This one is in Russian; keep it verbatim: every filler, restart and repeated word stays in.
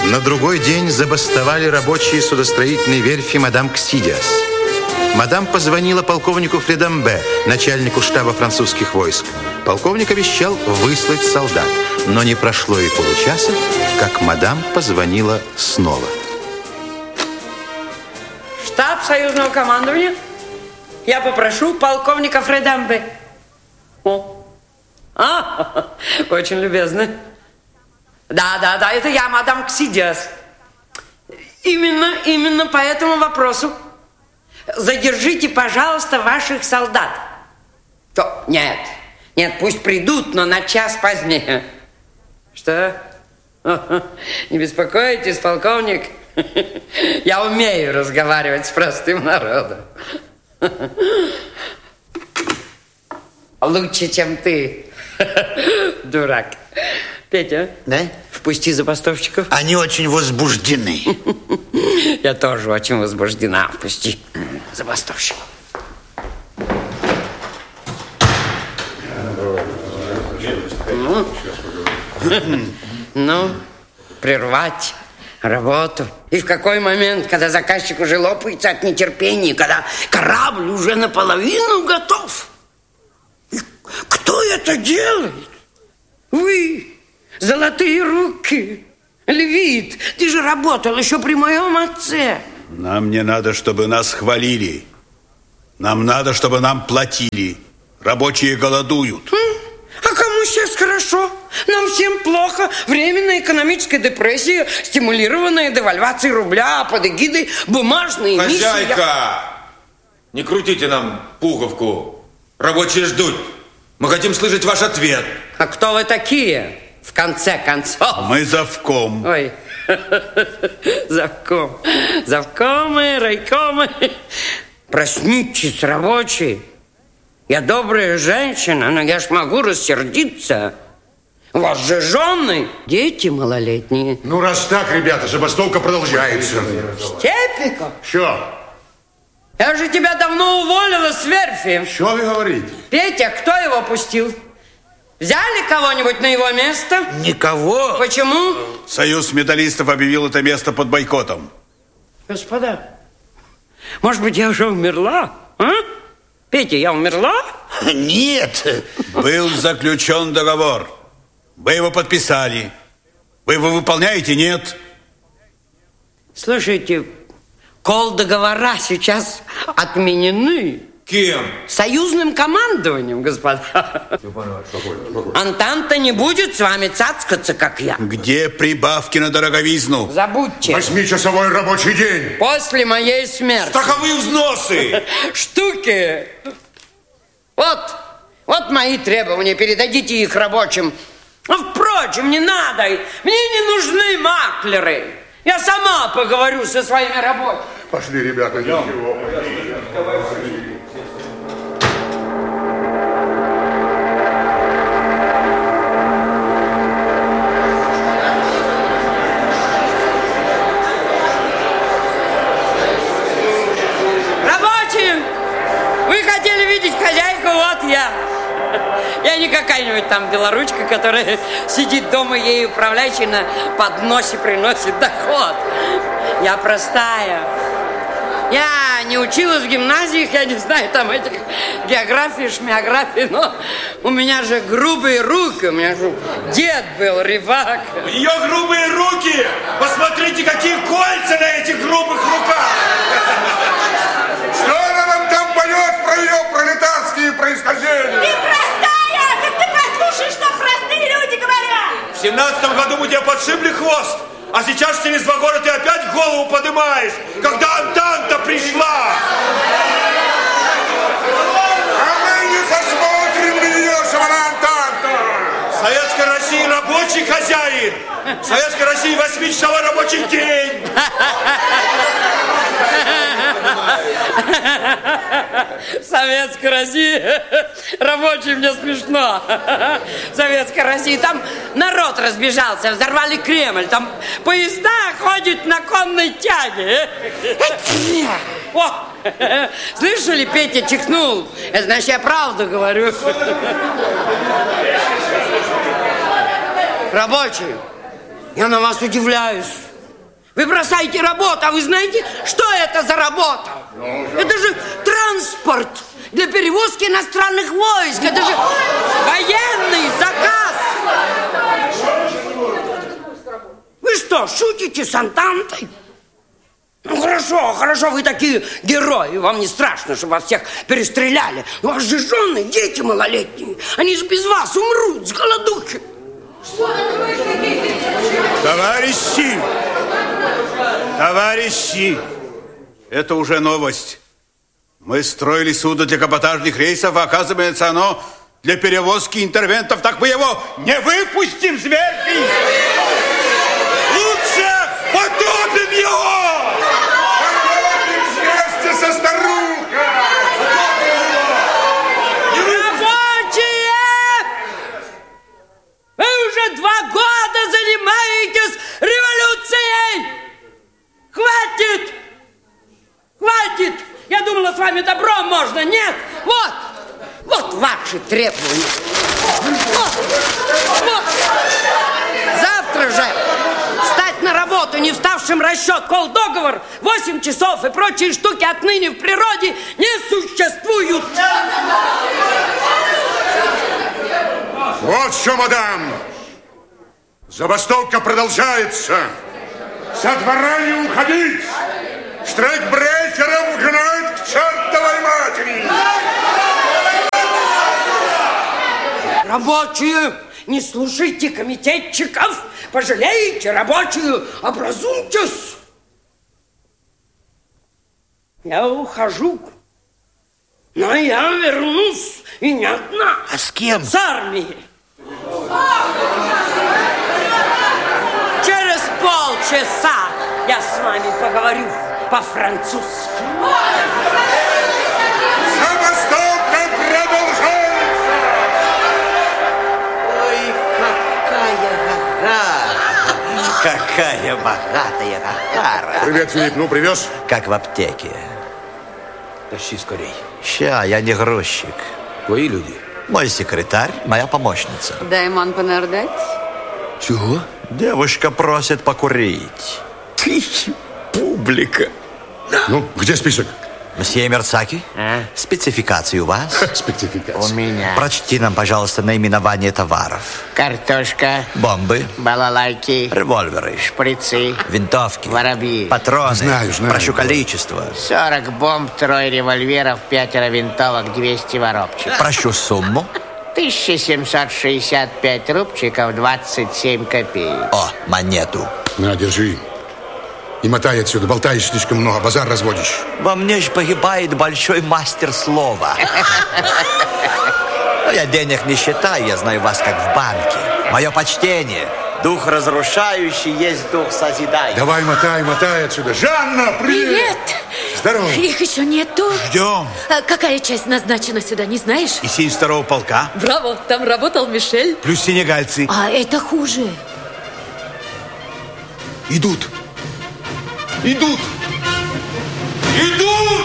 На другой день забастовали рабочие судостроительной верфи мадам Ксидиас. Мадам позвонила полковнику Фредамбе, начальнику штаба французских войск. Полковник обещал выслать солдат, но не прошло и получаса, как мадам позвонила снова. Штаб союзного командования. Я попрошу полковника Фредамбе. О, а, очень любезно. Да, да, да, это я, мадам Ксидиас. Именно, именно по этому вопросу. Задержите, пожалуйста, ваших солдат. То, нет, нет, пусть придут, но на час позднее. Что? Не беспокойтесь, полковник. Я умею разговаривать с простым народом. Лучше, чем ты, дурак. Петя, да? Впусти забастовщиков. Они очень возбуждены. Я тоже очень возбуждена. Впусти забастовщиков. Ну, ну, прервать работу. И в какой момент, когда заказчик уже лопается от нетерпения, когда корабль уже наполовину готов? И кто это делает? Вы, золотые руки. Левит, ты же работал еще при моем отце. Нам не надо, чтобы нас хвалили. Нам надо, чтобы нам платили. Рабочие голодуют. А кому сейчас хорошо? Нам всем плохо. Временная экономическая депрессия, стимулированная девальвацией рубля под эгидой бумажной эмиссии. Хозяйка, не крутите нам пуговку. Рабочие ждут. Мы хотим слышать ваш ответ. А кто вы такие, в конце концов? Мы завком. Ой, завком. Завкомы, райкомы. Проснитесь, рабочие. Я добрая женщина, но я ж могу рассердиться. У вас же жены, дети малолетние. Ну, раз так, ребята, забастовка продолжается. Степиков? Что? Я же тебя давно уволила с верфи. Что вы говорите? Петя, кто его пустил? Взяли кого-нибудь на его место? Никого. Почему? Союз металлистов объявил это место под бойкотом. Господа, может быть, я уже умерла? А? Петя, я умерла? Нет. Был заключен договор. Вы его подписали. Вы его выполняете? Нет. Слушайте, кол договора сейчас отменены. Кем? Союзным командованием, господа. Антанта не будет с вами цацкаться, как я. Где прибавки на дороговизну? Забудьте. Восьмичасовой рабочий день. После моей смерти. Страховые взносы. Штуки. Вот, вот мои требования. Передадите их рабочим. Ну, впрочем, не надо. Мне не нужны маклеры. Я сама поговорю со своими рабочими. Пошли, ребята, ничего. Рабочие, вы хотели видеть хозяйку, вот я. Я не какая-нибудь там белоручка, которая сидит дома, ей управляющий на подносе приносит доход. Я простая. Я не училась в гимназиях, я не знаю там этих географии, шмиографии, но у меня же грубые руки, у меня же дед был рыбак. Ее грубые руки! Посмотрите, какие кольца на этих грубых руках! Что она нам там поет про ее пролетарские происхождения? Ты простая! Как ты послушай, что простые люди говорят! В семнадцатом году мы тебе подшибли хвост, а сейчас через два года ты опять голову поднимаешь, когда Антанта пришла! А мы не посмотрим на нее, что она Антанта! В Советской России рабочий хозяин! В Советской России восьмичасовой рабочий день! В Советской России рабочий мне смешно. В Советской России там народ разбежался, взорвали Кремль, там поезда ходят на конной тяге. О, слышали, Петя чихнул. Это значит, я правду говорю. Рабочие, я на вас удивляюсь. Вы бросаете работу, а вы знаете, что это за работа? Это же транспорт для перевозки иностранных войск. Это же военный заказ. Вы что, шутите с Антантой? Ну, хорошо, хорошо, вы такие герои. Вам не страшно, что вас всех перестреляли. У вас же жены, дети малолетние. Они же без вас умрут с голодухи. Товарищи! Товарищи! Это уже новость. Мы строили судно для каботажных рейсов, а оказывается, оно для перевозки интервентов. Так мы его не выпустим, зверь! Лучше потопим его! Потопим вместе со старухой! Рабочие! Вы уже два года занимаетесь революцией! Хватит! Хватит! Я думала, с вами добро можно. Нет! Вот! Вот ваши требования. Вот! Вот! Завтра же встать на работу, не вставшим расчет, колл-договор, восемь часов и прочие штуки отныне в природе не существуют. Вот что, мадам! Забастовка продолжается. Со двора не уходить! Штрейкбрейкеров гнать к чертовой матери! Рабочие, не слушайте комитетчиков, пожалеете рабочие, образуйтесь. Я ухожу, но я вернусь, и не одна. А с кем? С армией. Через полчаса я с вами поговорю по-французски. Забастовка продолжается! Ой, какая гагара! Какая богатая гагара! Привет, Филипп, ну привез? Как в аптеке. Тащи скорей. Ща, я не грузчик. Твои люди. Мой секретарь, моя помощница. Дай ман понардать. Чего? Девушка просит покурить. Ты, публика. Ну, где список? Мсье Мерцаки, А? спецификации у вас? Спецификация. У меня Прочти нам, пожалуйста, наименование товаров. картошка, Бомбы, балалайки, револьверы, шприцы, винтовки, воробьи. патроны. Знаю, знаю. Прошу количество. сорок бомб, трое револьверов, пятеро винтовок, двести воробчиков. Прошу сумму. тысяча семьсот шестьдесят пять рубчиков, двадцать семь копеек. О, монету. На, держи. И мотай отсюда, болтаешь слишком много, базар разводишь. Во мне ж погибает большой мастер слова. Но я денег не считаю, я знаю вас как в банке. Мое почтение. Дух разрушающий есть дух созидающий. Давай, мотай, мотай отсюда. Жанна, привет! Привет! Здорово. Их еще нету. Ждем. А какая часть назначена сюда, не знаешь? Из семьдесят второго полка. Браво, там работал Мишель. Плюс сенегальцы. А это хуже. Идут. Идут. Идут!